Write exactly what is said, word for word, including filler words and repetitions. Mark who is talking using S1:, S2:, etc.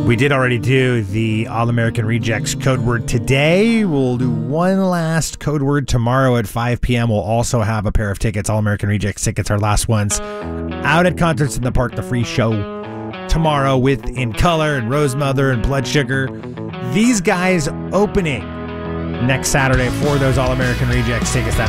S1: We did already do the All-American Rejects code word today. We'll do one last code word tomorrow at five p.m. We'll also have a pair of tickets, All-American Rejects tickets, our last ones, out at Concerts in the Park, the free show tomorrow with In Color and Rosemother and Blood Sugar. These guys opening next Saturday for those All-American Rejects tickets. That